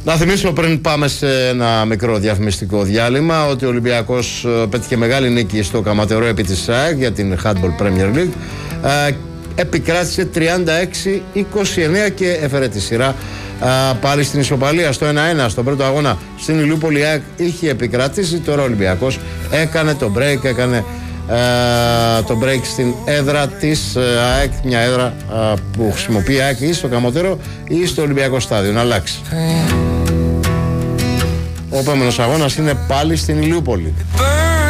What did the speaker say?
Να θυμίσω πριν πάμε σε ένα μικρό διαφημιστικό διάλειμμα ότι ο Ολυμπιακός πέτυχε μεγάλη νίκη στο Καματερό επί της ΑΕΚ για την Handball Premier League. Επικράτησε 36-29 και έφερε τη σειρά πάλι στην ισοπαλία στο 1-1. Στον πρώτο αγώνα στην Ηλιούπολη ΑΕΚ είχε επικρατήσει. Τώρα ο Ολυμπιακός έκανε το break, το break στην έδρα της ΑΕΚ, μια έδρα που χρησιμοποιεί η ΑΕΚ ή στο Καματερό ή στο Ολυμπιακό Στάδιο. Να αλλάξει. Ο επόμενος αγώνας είναι πάλι στην Ηλιούπολη.